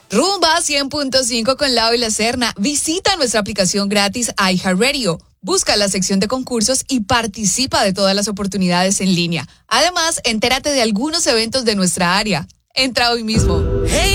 Rumba 100.5 con Lau y la Serna. Visita nuestra aplicación gratis iHeartRadio. Busca la sección de concursos y participa de todas las oportunidades en línea. Además, entérate de algunos eventos de nuestra área. Entra hoy mismo. Hey.